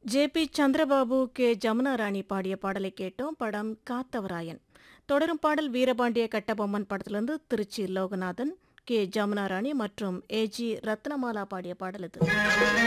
JP. Chandrababu, K. Jamuna ராணி பாடிய பாடலை கேட்டோம். படம் காத்தவராயன். தொடரும் பாடல் வீரபாண்டிய கட்டபொம்மன் படத்திலிருந்து திருச்சி லோகநாதன், கே. ஜமுனா ராணி மற்றும் ஏ.ஜி. ரத்னமாலா பாடிய பாடல் இது.